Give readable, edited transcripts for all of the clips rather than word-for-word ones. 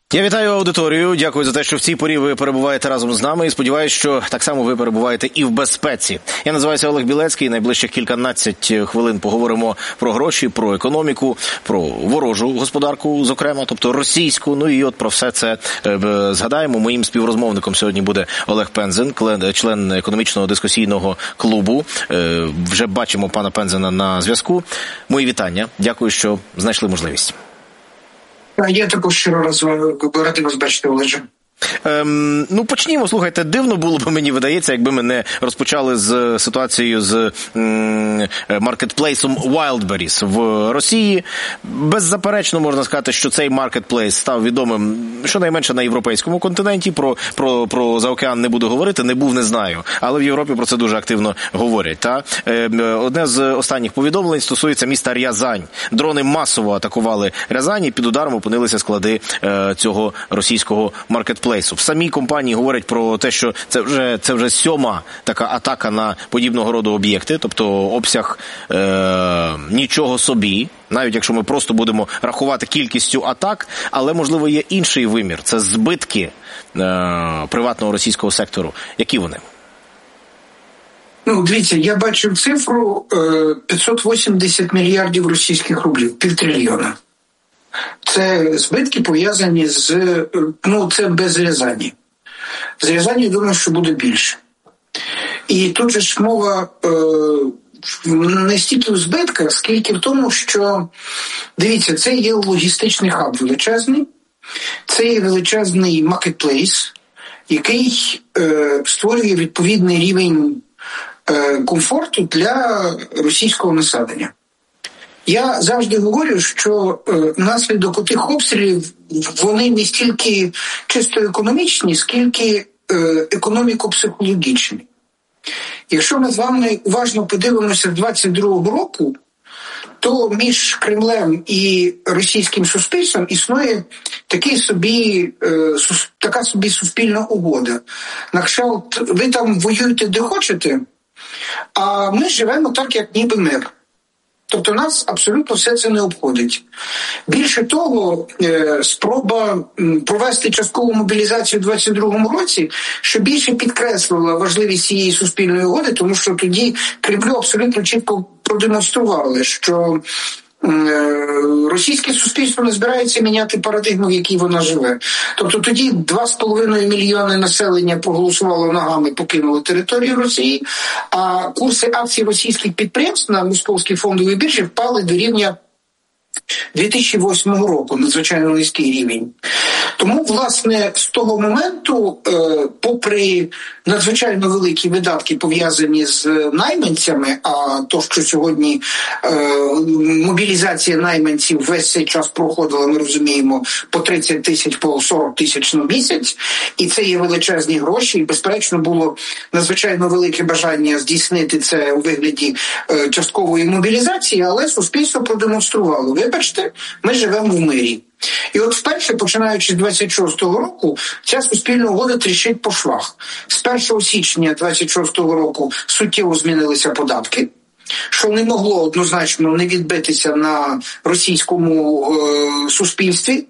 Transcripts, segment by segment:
Я вітаю аудиторію, дякую за те, що в цій порі ви перебуваєте разом з нами і сподіваюся, що так само ви перебуваєте і в безпеці. Я називаюся Олег Білецький, найближчих кільканадцять хвилин поговоримо про гроші, про економіку, про ворожу господарку, зокрема, тобто російську, ну і от про все це згадаємо. Моїм співрозмовником сьогодні буде Олег Пензен, член економічного дискусійного клубу. Вже бачимо пана Пензена на зв'язку. Мої вітання, дякую, що знайшли можливість. Я також щиро радий вас бачити, Олеже. Ну, почнімо. Слухайте, дивно було б, мені видається, якби ми не розпочали з ситуацією з маркетплейсом Wildberries в Росії. Беззаперечно можна сказати, що цей маркетплейс став відомим щонайменше на європейському континенті. Про заокеан не буду говорити, не був, не знаю. Але в Європі про це дуже активно говорять. Та? Одне з останніх повідомлень стосується міста Рязань. Дрони масово атакували Рязань і під ударом опинилися склади цього російського маркетплейсу. В самій компанії говорять про те, що це вже 7-ма така атака на подібного роду об'єкти, тобто обсяг нічого собі, навіть якщо ми просто будемо рахувати кількістю атак, але, можливо, є інший вимір, це збитки приватного російського сектору. Які вони? Ну, дивіться, я бачив цифру 580 мільярдів російських рублів, 500 трильйона. Це збитки пов'язані з, це без Рязані. З Рязані, я думаю, що буде більше. І тут же ж мова не стільки в збитках, скільки в тому, що, дивіться, це є логістичний хаб величезний, це є величезний маркетплейс, який створює відповідний рівень комфорту для російського населення. Я завжди говорю, що наслідок отих обстрілів, вони не стільки чисто економічні, скільки економіко-психологічні. Якщо ми з вами уважно подивимося 22-го року, то між Кремлем і російським суспільством існує така собі суспільна угода. На кшталт, ви там воюєте де хочете, а ми живемо так, як ніби мир. Тобто нас абсолютно все це не обходить. Більше того, спроба провести часткову мобілізацію у 2022 році, що більше підкреслила важливість цієї суспільної угоди, тому що тоді Кремлю абсолютно чітко продемонстрували, що російське суспільство не збирається міняти парадигму, в якій вона живе. Тобто тоді 2,5 мільйони населення проголосувало ногами, покинули територію Росії, а курси акцій російських підприємств на московській фондовій біржі впали до рівня 2008 року, надзвичайно низький рівень. Тому, власне, з того моменту, попри надзвичайно великі видатки, пов'язані з найманцями, а то, що сьогодні мобілізація найманців весь цей час проходила, ми розуміємо, по 30 тисяч, по 40 тисяч на місяць, і це є величезні гроші, і, безперечно, було надзвичайно велике бажання здійснити це у вигляді часткової мобілізації, але суспільство продемонструвало. Вибачте, ми живемо в мирі. І от вперше, починаючи з 26-го року, ця суспільна угода тріщить по швах. З 1 січня 26-го року суттєво змінилися податки, що не могло однозначно не відбитися на російському суспільстві.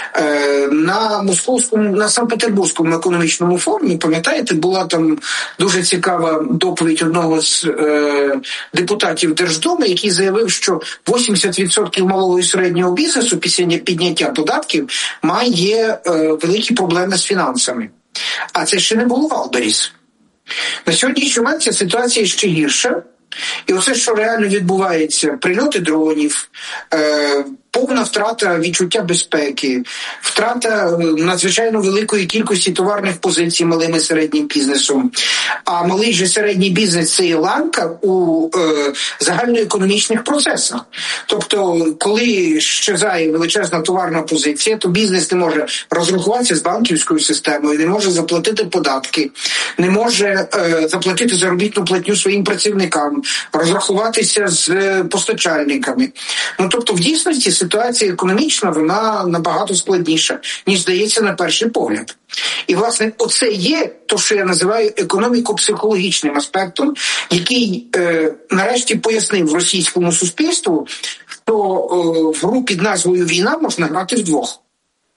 На Санкт-Петербурзькому економічному форумі, пам'ятаєте, була там дуже цікава доповідь одного з депутатів Держдуми, який заявив, що 80% малого і середнього бізнесу після підняття податків має великі проблеми з фінансами. А це ще не було Wildberries. На сьогоднішній момент ця ситуація ще гірша. І оце, що реально відбувається, прильоти дронів, повна втрата відчуття безпеки, втрата надзвичайно великої кількості товарних позицій малим і середнім бізнесом. А малий же середній бізнес – це і ланка у загальноекономічних процесах. Тобто, коли щезає величезна товарна позиція, то бізнес не може розрахуватися з банківською системою, не може заплатити податки, не може заплатити заробітну платню своїм працівникам, розрахуватися з постачальниками. Тобто, в дійсності ситуація економічна, вона набагато складніша, ніж здається на перший погляд. І, власне, оце є те, що я називаю економіко-психологічним аспектом, який нарешті пояснив російському суспільству, що в гру під назвою «Війна» можна грати вдвох.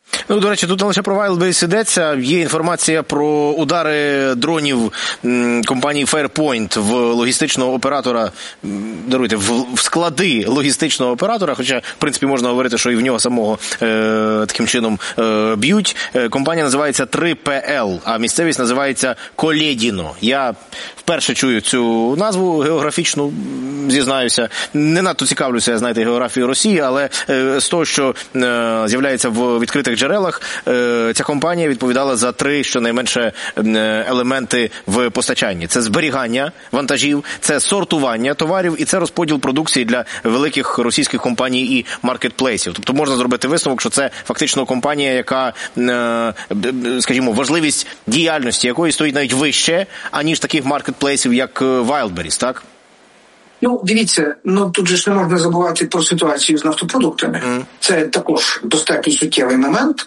Ну, до речі, тут не лише про Wildberries йдеться. Є інформація про удари дронів компанії Fairpoint в логістичного оператора, даруйте, в склади логістичного оператора, хоча, в принципі, можна говорити, що і в нього самого таким чином б'ють. Компанія називається 3PL, а місцевість називається Колєдіно. Я вперше чую цю назву географічну, зізнаюся. Не надто цікавлюся, знаєте, географією Росії, але з того, що з'являється в відкритих джерелах, ця компанія відповідала за 3 щонайменше елементи в постачанні. Це зберігання вантажів, це сортування товарів і це розподіл продукції для великих російських компаній і маркетплейсів. Тобто можна зробити висновок, що це фактично компанія, яка, скажімо, важливість діяльності якої стоїть навіть вище, аніж таких маркетплейсів, як Wildberries, так? Ну, дивіться, тут же ж не можна забувати про ситуацію з нафтопродуктами. Це також достатньо суттєвий момент.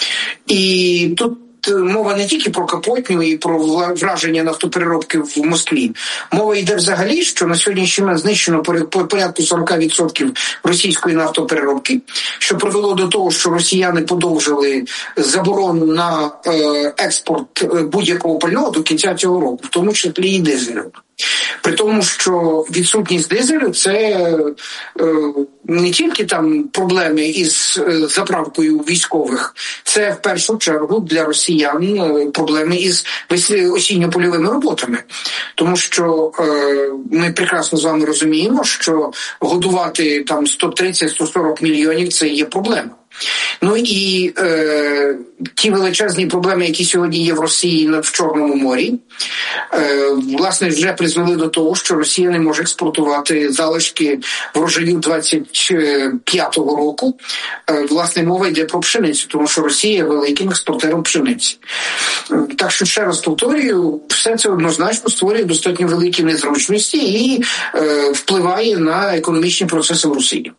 І тут мова не тільки про Капотню і про враження нафтопереробки в Москві. Мова йде взагалі, що на сьогоднішній момент знищено порядку 40% російської нафтопереробки, що привело до того, що росіяни подовжили заборону на експорт будь-якого пального до кінця цього року, в тому числі і дизелю. При тому, що відсутність дизелю – це не тільки там проблеми із заправкою військових, це в першу чергу для росіян проблеми із осінньо-польовими роботами. Тому що ми прекрасно з вами розуміємо, що годувати там 130-140 мільйонів – це є проблема. Ну і ті величезні проблеми, які сьогодні є в Росії в Чорному морі, власне, вже призвели до того, що Росія не може експортувати залишки врожаю 25-го року. Власне, мова йде про пшеницю, тому що Росія є великим експортером пшениці. Так що, ще раз повторюю, все це однозначно створює достатньо великі незручності і впливає на економічні процеси в Росії.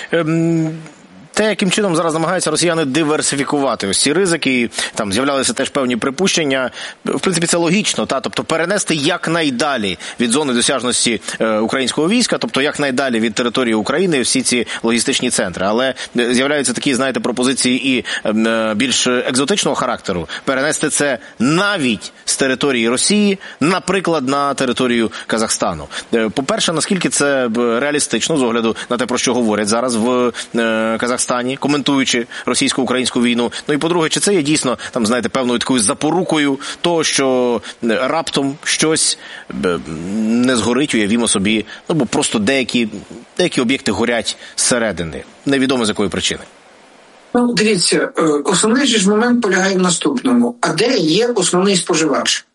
Те, яким чином зараз намагаються росіяни диверсифікувати ось ці ризики, там з'являлися теж певні припущення. В принципі, це логічно, тобто перенести якнайдалі від зони досяжності українського війська, тобто якнайдалі від території України всі ці логістичні центри. Але з'являються такі, знаєте, пропозиції і більш екзотичного характеру. Перенести це навіть з території Росії, наприклад, на територію Казахстану. По-перше, наскільки це реалістично з огляду на те, про що говорять зараз в Казахстані, коментуючи російсько-українську війну. Ну і по-друге, чи це є дійсно, там, знаєте, певною такою запорукою того, що раптом щось не згорить, уявімо собі, бо просто деякі об'єкти горять зсередини. Невідомо з якої причини. Ну, дивіться, основний ж момент полягає в наступному. А де є основний споживач?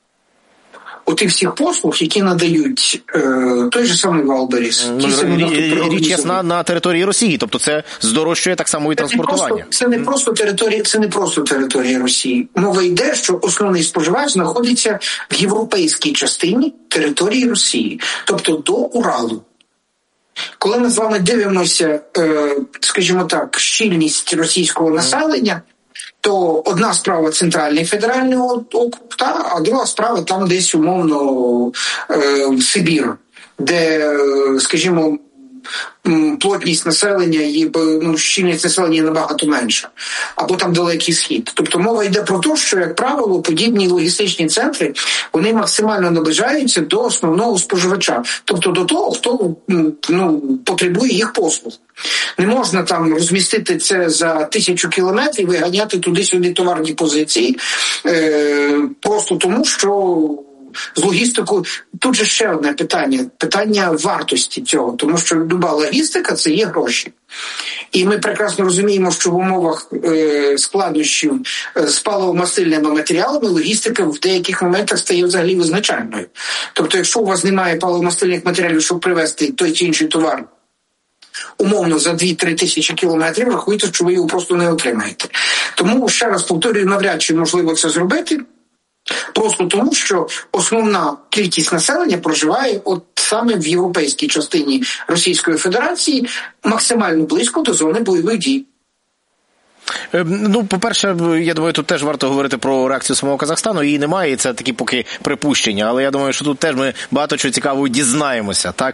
Оти всіх послуг, які надають той же самий Wildberries. Річ ясна на території Росії, тобто це здорожчує так само і транспортування. Це не просто територія Росії. Мова йде, що основний споживач знаходиться в європейській частині території Росії, тобто до Уралу. Коли ми з вами дивимося, скажімо так, щільність російського населення, то одна справа центральний федеральний округ, а друга справа там десь умовно Сибір, де, скажімо, плотність населення і щільність населення набагато менша, або там Далекий Схід. Тобто мова йде про те, що, як правило, подібні логістичні центри, вони максимально наближаються до основного споживача, тобто до того, хто потребує їх послуг. Не можна там розмістити це за 1000 кілометрів і ганяти туди-сюди товарні позиції, просто тому, що з логістикою тут же ще одне питання вартості цього, тому що люба логістика – це є гроші. І ми прекрасно розуміємо, що в умовах складнощів з паливомастильними матеріалами логістика в деяких моментах стає взагалі визначальною. Тобто, якщо у вас немає паливомастильних матеріалів, щоб привезти той чи інший товар, умовно за 2-3 тисячі кілометрів, рахуйте, що ви його просто не отримаєте. Тому, ще раз повторюю, навряд чи можливо це зробити, просто тому, що основна кількість населення проживає от саме в європейській частині Російської Федерації, максимально близько до зони бойових дій. Ну, по-перше, я думаю, тут теж варто говорити про реакцію самого Казахстану. Її немає, і це такі поки припущення. Але я думаю, що тут теж ми багато чого цікавого дізнаємося, так,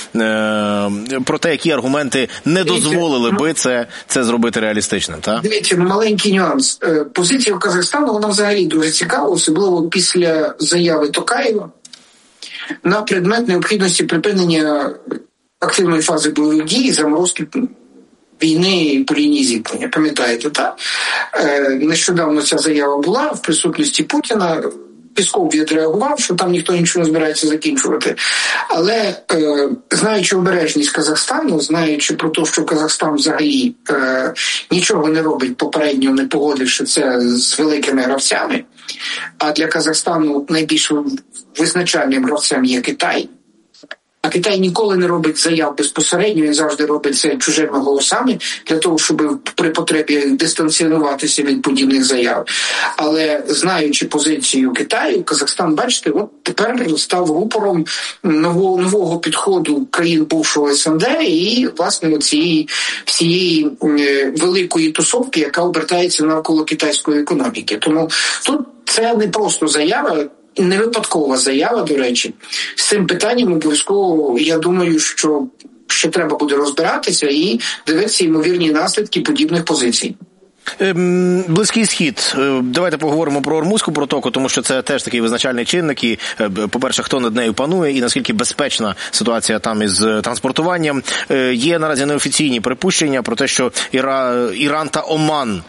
про те, які аргументи не дозволили би це зробити реалістичним. Так? Дивіться, маленький нюанс. Позиція Казахстану, вона взагалі дуже цікава, особливо після заяви Токаєва на предмет необхідності припинення активної фази бойових дій, заморозки війни по лінії зіткнення. Пам'ятаєте, так? Нещодавно ця заява була в присутності Путіна. Пісков відреагував, що там ніхто нічого не збирається закінчувати. Але знаючи обережність Казахстану, знаючи про те, що Казахстан взагалі нічого не робить попередньо, не погодивши це з великими гравцями, а для Казахстану найбільш визначальним гравцем є Китай, а Китай ніколи не робить заяв безпосередньо, він завжди робить це чужими голосами для того, щоб при потребі дистанціюватися від подібних заяв. Але знаючи позицію Китаю, Казахстан, бачите, от тепер став рупором нового підходу країн бувшого СНД і, власне, всієї великої тусовки, яка обертається навколо китайської економіки. Тому тут це не просто заява, не випадкова заява, до речі. З цим питанням обов'язково, я думаю, що ще треба буде розбиратися і дивитися ймовірні наслідки подібних позицій. Близький Схід. Давайте поговоримо про Ормузьку протоку, тому що це теж такий визначальний чинник. І, по-перше, хто над нею панує і наскільки безпечна ситуація там із транспортуванням. Є наразі неофіційні припущення про те, що Іран та Оман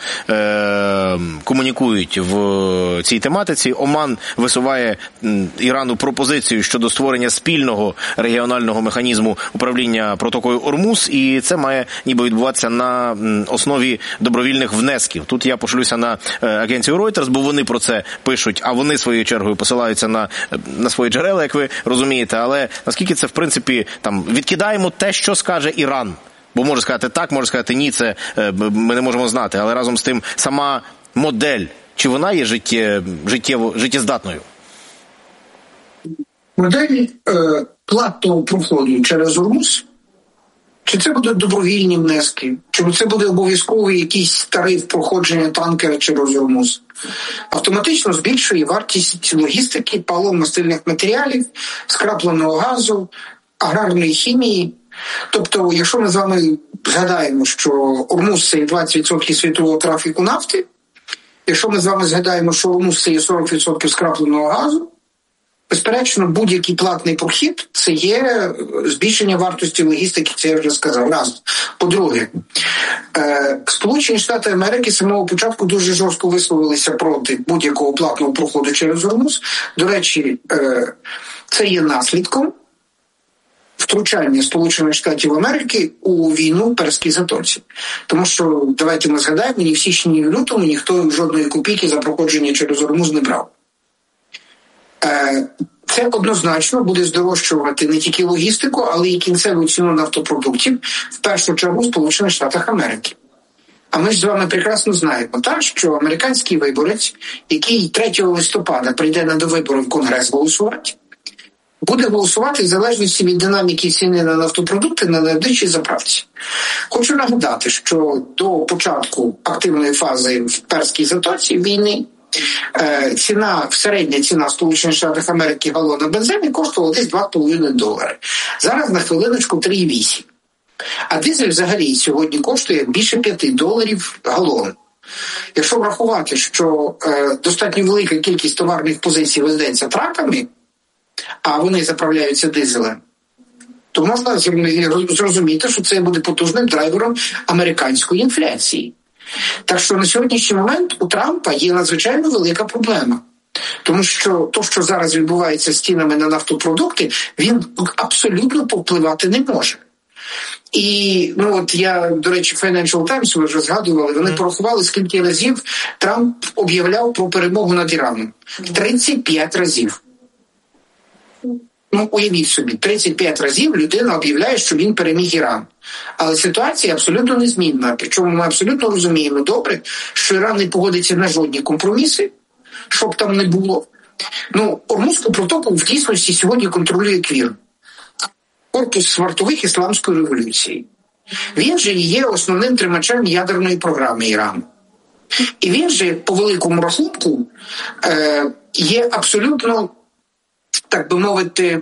комунікують в цій тематиці. Оман висуває Ірану пропозицію щодо створення спільного регіонального механізму управління протокою Ормуз, і це має ніби відбуватися на основі добровільних внесків. Тут я пошлюся на агенцію Reuters, бо вони про це пишуть, а вони своєю чергою посилаються на свої джерела, як ви розумієте. Але наскільки це, в принципі, там відкидаємо те, що скаже Іран. Бо може сказати так, може сказати ні, це ми не можемо знати. Але разом з тим сама модель, чи вона є життєздатною? Модель платного проходу через Ормуз, чи це будуть добровільні внески, чи це буде обов'язковий якийсь тариф проходження танкера через Ормуз, автоматично збільшує вартість логістики, паливно-мастильних матеріалів, скрапленого газу, аграрної хімії. Тобто, якщо ми з вами згадаємо, що Ормуз – це 20% світового трафіку нафти, якщо ми з вами згадаємо, що Ормуз – це є 40% скрапленого газу, безперечно, будь-який платний прохід – це є збільшення вартості логістики, це я вже сказав. Раз. По-друге, Сполучені Штати Америки з самого початку дуже жорстко висловилися проти будь-якого платного проходу через Ормуз. До речі, це є наслідком втручання Сполучених Штатів Америки у війну в Перській затоці. Тому що, давайте ми згадаємо, ні в січні, ні в лютому ніхто жодної копійки за проходження через Ормуз не брав. Це однозначно буде здорожчувати не тільки логістику, але й кінцеву ціну нафтопродуктів, в першу чергу в Сполучених Штатах Америки. А ми ж з вами прекрасно знаємо, так, що американський виборець, який 3 листопада прийде на довибори в Конгрес голосувати, буде голосувати в залежності від динаміки ціни на нафтопродукти на найближчій заправці. Хочу нагадати, що до початку активної фази в Перській затоці війни середня ціна в Сполучених Штатах Америки галона бензину коштувала десь $2,5. Зараз на хвилиночку 3,8. А дизель взагалі сьогодні коштує більше $5 галон. Якщо врахувати, що достатньо велика кількість товарних позицій везеться траками, а вони заправляються дизелем, то можна зрозуміти, що це буде потужним драйвером американської інфляції. Так що на сьогоднішній момент у Трампа є надзвичайно велика проблема. Тому що те, що зараз відбувається з цінами на нафтопродукти, він абсолютно повпливати не може. І, я, до речі, Financial Times, ви вже згадували, вони порахували, скільки разів Трамп об'являв про перемогу над Іраном. 35 разів. Уявіть собі, 35 разів людина об'являє, що він переміг Іран. Але ситуація абсолютно незмінна. Причому ми абсолютно розуміємо добре, що Іран не погодиться на жодні компроміси, щоб там не було. Ормузьку протоку в дійсності сьогодні контролює КВІР. Корпус вартових Ісламської революції. Він же є основним тримачем ядерної програми Ірану. І він же, по великому рахунку, є абсолютно, так би мовити,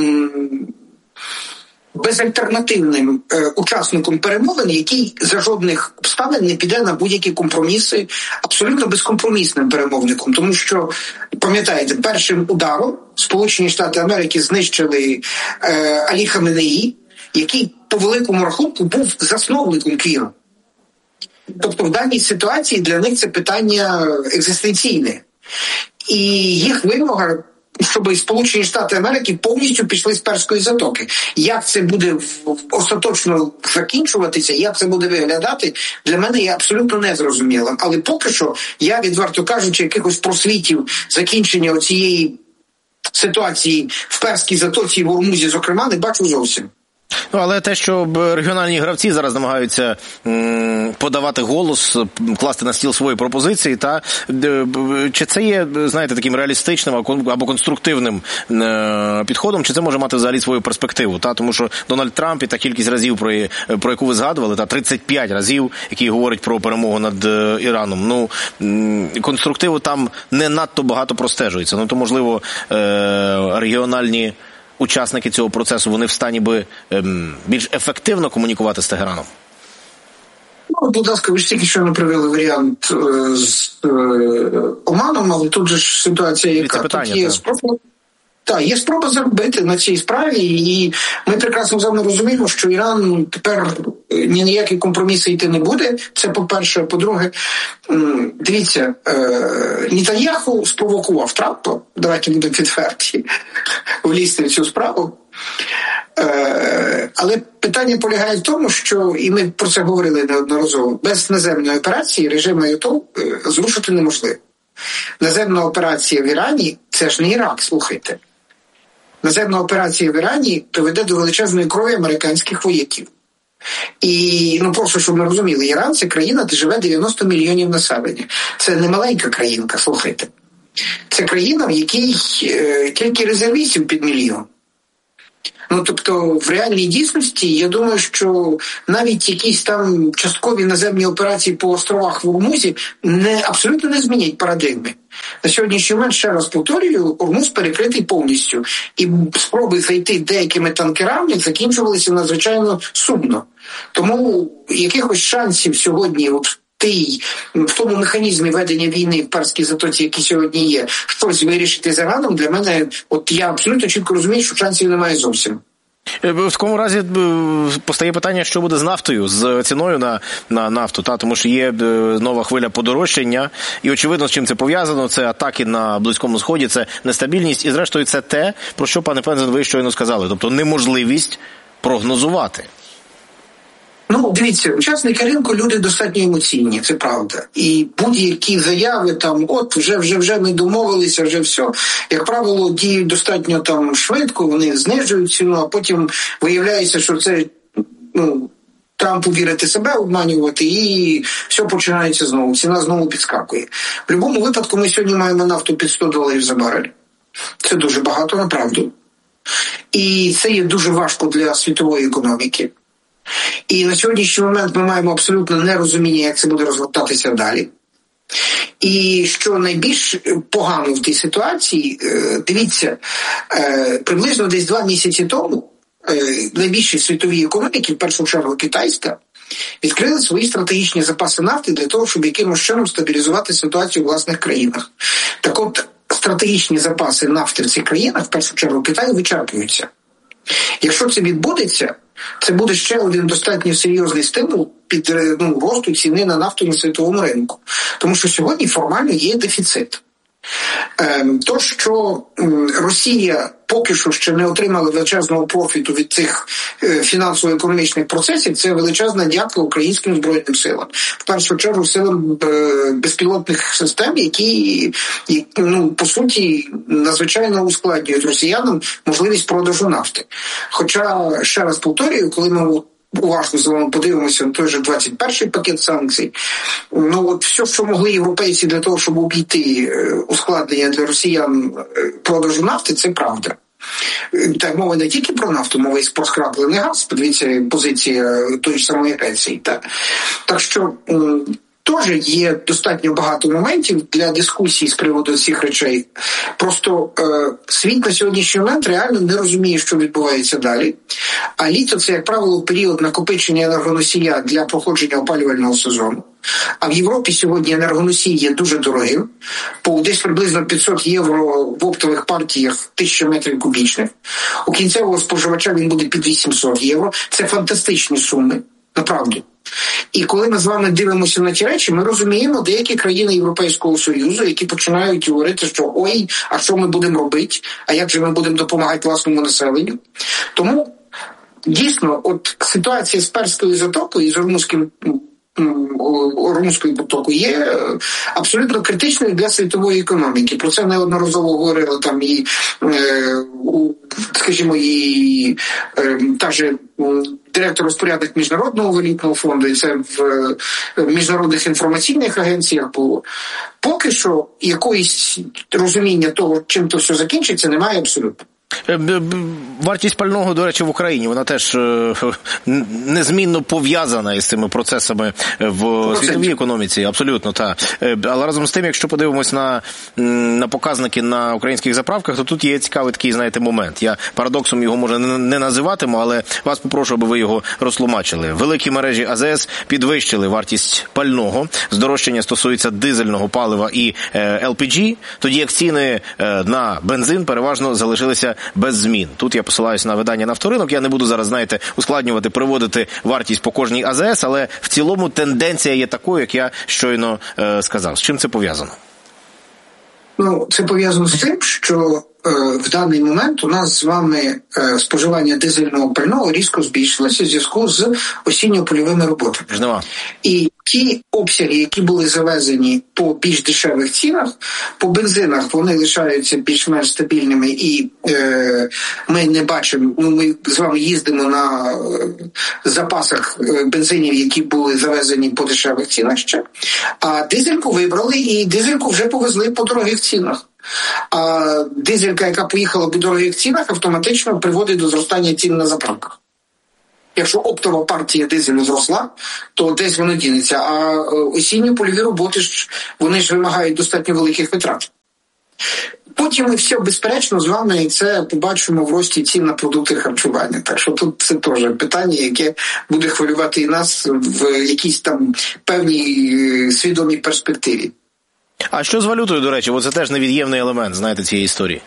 безальтернативним учасником перемовин, який за жодних обставин не піде на будь-які компроміси, абсолютно безкомпромісним перемовником. Тому що, пам'ятаєте, першим ударом Сполучені Штати Америки знищили Алі Хаменеї, який по великому рахунку був засновником Києва. Тобто в даній ситуації для них це питання екзистенційне. І їх вимога, щоб Сполучені Штати Америки повністю пішли з Перської затоки. Як це буде остаточно закінчуватися, як це буде виглядати, для мене є абсолютно незрозумілим. Але поки що я, відверто кажучи, якихось просвітів закінчення оцієї ситуації в Перській затоці і в Ормузі, зокрема, не бачу зовсім. Ну, але те, що регіональні гравці зараз намагаються подавати голос, класти на стіл свої пропозиції, та чи це є, знаєте, таким реалістичним або конструктивним підходом, чи це може мати взагалі свою перспективу? Та? Тому що Дональд Трамп і та кількість разів, про яку ви згадували, та 35 разів, які говорять про перемогу над Іраном, ну, конструктиву там не надто багато простежується. Ну, то, можливо, регіональні учасники цього процесу, вони в стані би більш ефективно комунікувати з Тегераном? Ну, будь ласка, ви ж тільки що не привели варіант з Оманом, але тут же ж ситуація, яка тут є спроба. Так, є спроба заробити на цій справі, і ми прекрасно з вами розуміємо, що Іран тепер ні на які компроміси йти не буде. Це по-перше. По-друге, дивіться, Нетаньяху спровокував Трампа, давайте будемо відверті, влізти в цю справу. Але питання полягає в тому, що, і ми про це говорили неодноразово, без наземної операції режим Аятол зрушити неможливо. Наземна операція в Ірані – це ж не Ірак, слухайте. Наземна операція в Ірані приведе до величезної крові американських вояків. І, просто, щоб ми розуміли, Іран – це країна, де живе 90 мільйонів населення. Це не маленька країнка, слухайте. Це країна, в якій тільки резервістів під мільйон. Тобто, в реальній дійсності, я думаю, що навіть якісь там часткові наземні операції по островах в Ормузі абсолютно не змінять парадигми. На сьогоднішній момент, ще раз повторюю, Ормуз перекритий повністю. І спроби зайти деякими танкерами закінчувалися надзвичайно сумно. Тому якихось шансів сьогодні в тому механізмі ведення війни в Перській затоці, який сьогодні є, щось вирішити з Іраном, для мене, я абсолютно чітко розумію, що шансів немає зовсім. В такому разі постає питання, що буде з нафтою, з ціною на нафту, тому що є нова хвиля подорожчання, і очевидно, з чим це пов'язано, це атаки на Близькому Сході, це нестабільність, і зрештою це те, про що, пане Пензен, ви щойно сказали, тобто неможливість прогнозувати. Дивіться, учасники ринку – люди достатньо емоційні, це правда. І будь-які заяви вже ми домовилися, вже все, як правило, діють достатньо швидко, вони знижують ціну, а потім виявляється, що це, Трампу вірити себе, обманювати, і все починається знову, ціна знову підскакує. В будь-якому випадку ми сьогодні маємо нафту під $100 за барель. Це дуже багато, направду. І це є дуже важко для світової економіки. І на сьогоднішній момент ми маємо абсолютно нерозуміння, як це буде розгортатися далі. І що найбільш погано в тій ситуації, дивіться, приблизно десь 2 місяці тому найбільші світові економіки, в першу чергу китайська, відкрили свої стратегічні запаси нафти для того, щоб якимось чином стабілізувати ситуацію в власних країнах. Так от, стратегічні запаси нафти в цих країнах, в першу чергу Китаю, вичерпуються. Якщо це відбудеться, це буде ще один достатньо серйозний стимул під росту ціни на нафту на світовому ринку. Тому що сьогодні формально є дефіцит. То, що Росія поки що ще не отримала величезного профіту від цих фінансово-економічних процесів, це величезна дяка українським Збройним силам. В першу чергу силам безпілотних систем, які по суті, надзвичайно ускладнюють росіянам можливість продажу нафти. Хоча, ще раз повторюю, коли ми уважно з вами подивимося на той же 21-й пакет санкцій. Все, що могли європейці для того, щоб обійти ускладнення для росіян продажу нафти, це правда. Так, мова не тільки про нафту, мова і про скраплений газ, подивіться, позиція тої ж самої Греції. Так що Може, є достатньо багато моментів для дискусії з приводу цих речей. Просто світ на сьогоднішній момент реально не розуміє, що відбувається далі. А літо – це, як правило, період накопичення енергоносія для проходження опалювального сезону. А в Європі сьогодні енергоносій є дуже дорогим. По десь приблизно 500 євро в оптових партіях 1000 метрів кубічних. У кінцевого споживача він буде під 800 євро. Це фантастичні суми, направду. І коли ми з вами дивимося на ті речі, ми розуміємо деякі країни Європейського Союзу, які починають говорити, що ой, а що ми будемо робити, а як же ми будемо допомагати власному населенню. Тому, дійсно, от ситуація з Перською затокою і з Ормузькою потоку є абсолютно критичною для світової економіки. Про це неодноразово говорили там і, скажімо, і та же директор-розпорядник Міжнародного валютного фонду, і це в міжнародних інформаційних агенціях було. Поки що якоїсь розуміння того, чим то все закінчиться, немає абсолютно. Вартість пального, до речі, в Україні, вона теж незмінно пов'язана із цими процесами в світовій економіці, абсолютно, так. Але разом з тим, якщо подивимось на показники на українських заправках, то тут є цікавий такий, знаєте, момент. Я парадоксом його, може, не називатиму, але вас попрошу, аби ви його розтлумачили. Великі мережі АЗС підвищили вартість пального, здорожчання стосується дизельного палива і LPG, тоді як ціни на бензин переважно залишилися без змін. Тут я посилаюся на видання «Нафторинок». Я не буду зараз, знаєте, ускладнювати, приводити вартість по кожній АЗС, але в цілому тенденція є такою, як я щойно сказав. З чим це пов'язано? Ну, це пов'язано з тим, що в даний момент у нас з вами споживання дизельного пального різко збільшилося в зв'язку з осінньо-польовими роботами. Жнива. І ті обсяги, які були завезені по більш дешевих цінах, по бензинах вони лишаються більш-менш стабільними, і ми не бачимо, ми з вами їздимо на запасах бензинів, які були завезені по дешевих цінах ще, а дизельку вибрали, і дизельку вже повезли по дорогих цінах. А дизелька, яка поїхала по дорогих цінах, автоматично приводить до зростання цін на заправках. Якщо оптова партія дизелю зросла, то десь воно дінеться. А осінні польові роботи вони ж вимагають достатньо великих витрат. Потім ми все, безперечно, з вами це побачимо в рості цін на продукти харчування. Так що тут це теж питання, яке буде хвилювати і нас в якійсь там певній свідомій перспективі. А що з валютою, до речі? Бо це теж невід'ємний елемент, знаєте, цієї історії.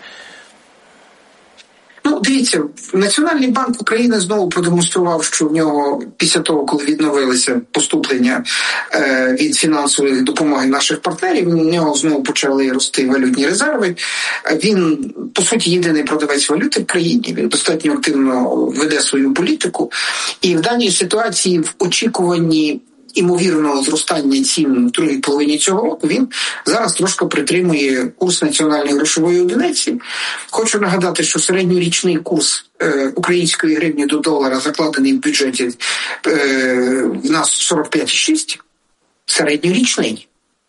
Ну, дивіться, Національний банк України знову продемонстрував, що в нього після того, коли відновилися поступлення від фінансової допомоги наших партнерів, в нього знову почали рости валютні резерви. Він, по суті, єдиний продавець валюти в країні, він достатньо активно веде свою політику. І в даній ситуації, в очікуванні імовірного зростання цін в другій половині цього року, він зараз трошки притримує курс національної грошової одиниці. Хочу нагадати, що середньорічний курс української гривні до долара, закладений в бюджеті, в нас 45,6. Середньорічний.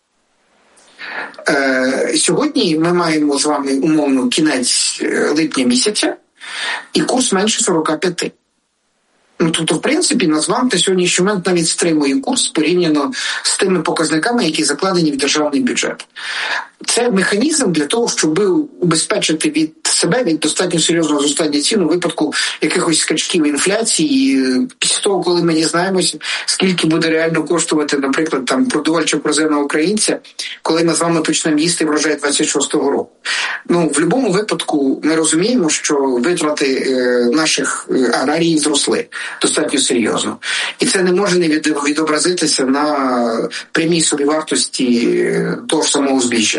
Сьогодні ми маємо з вами умовно кінець липня місяця, і курс менше 45. Ну, тобто, в принципі, Нацбанк на сьогоднішній момент навіть стримує курс порівняно з тими показниками, які закладені в державний бюджет. Це механізм для того, щоб убезпечити від себе від достатньо серйозного зростання цін у випадку якихось скачків інфляції. Після того, коли ми дізнаємося, скільки буде реально коштувати, наприклад, там продовольча корзина українця, коли ми з вами почнемо їсти врожай 26-го року. Ну, в будь-якому випадку ми розуміємо, що витрати наших аграріїв зросли достатньо серйозно. І це не може не відобразитися на прямій собівартості того ж самого збіжжя.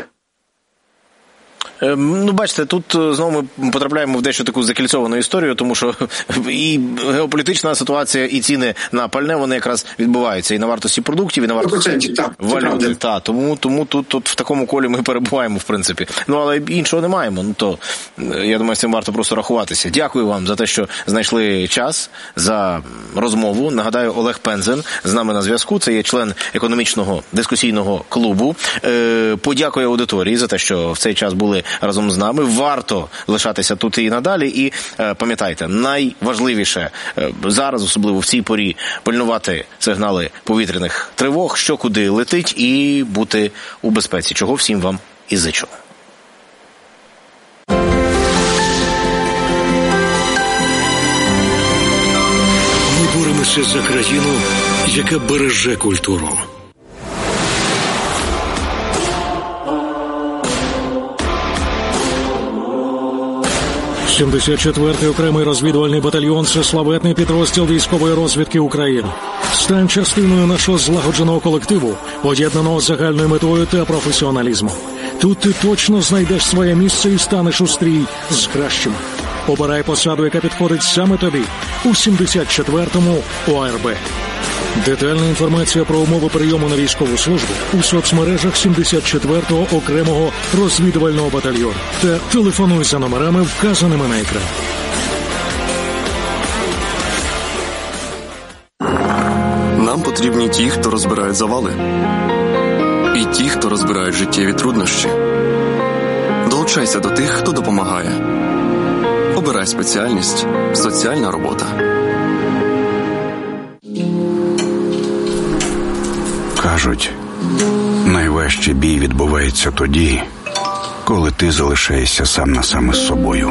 Ну, бачите, тут знову ми потрапляємо в дещо таку закільцовану історію, тому що і геополітична ситуація, і ціни на пальне, вони якраз відбуваються і на вартості продуктів, і на вартості валюти. Тому тут в такому колі ми перебуваємо, в принципі. Ну, але іншого не маємо. Ну, то, я думаю, з цим варто просто рахуватися. Дякую вам за те, що знайшли час, за розмову. Нагадаю, Олег Пензен з нами на зв'язку. Це є член економічного дискусійного клубу. Подякую аудиторії за те, що в цей час були разом з нами. Варто лишатися тут і надалі. І пам'ятайте, найважливіше зараз, особливо в цій порі, пильнувати сигнали повітряних тривог, що куди летить, і бути у безпеці, чого всім вам і зичу. Ми боремося за країну, яка береже культуру. – 74-й окремий розвідувальний батальйон – це славетний підрозділ військової розвідки України. Стань частиною нашого злагодженого колективу, поєднаного з загальною метою та професіоналізмом. Тут ти точно знайдеш своє місце і станеш у стрій з кращими. Обирай посаду, яка підходить саме тобі у 74-му ОРБ. Детальна інформація про умови прийому на військову службу у соцмережах 74-го окремого розвідувального батальйону та телефонуй за номерами, вказаними на екрані. Нам потрібні ті, хто розбирають завали. І ті, хто розбирають життєві труднощі. Долучайся до тих, хто допомагає. Обирай спеціальність «Соціальна робота». Кажуть, найважчий бій відбувається тоді, коли ти залишаєшся сам на сам із собою.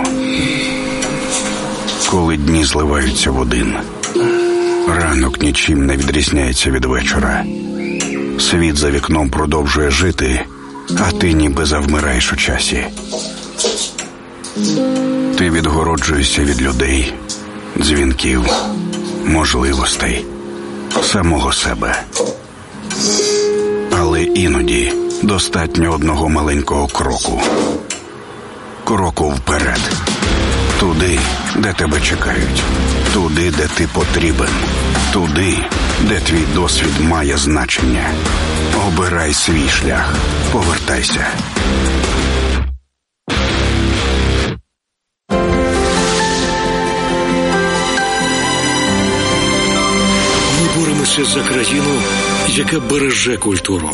Коли дні зливаються в один. Ранок нічим не відрізняється від вечора. Світ за вікном продовжує жити, а ти ніби завмираєш у часі. Ти відгороджуєшся від людей, дзвінків, можливостей, самого себе. Але іноді достатньо одного маленького кроку. Кроку вперед. Туди, де тебе чекають. Туди, де ти потрібен. Туди, де твій досвід має значення. Обирай свій шлях. Повертайся. Ми боремося за країну, яка береже культуру.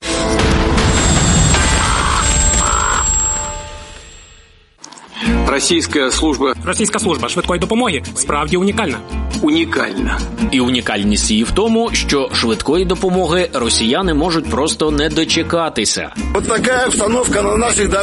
Російська служба швидкої допомоги справді унікальна. Унікальна. І унікальність її в тому, що швидкої допомоги росіяни можуть просто не дочекатися. От така обстановка на наших